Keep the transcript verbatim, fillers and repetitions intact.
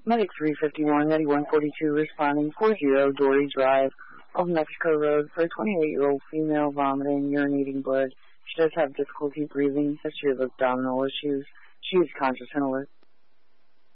Medic three fifty-one, ninety-one forty-two responding four zero Dory Drive, Old Mexico Road, for a twenty-eight-year-old female vomiting, urinating blood. She does have difficulty breathing, history of abdominal issues. She is conscious and alert.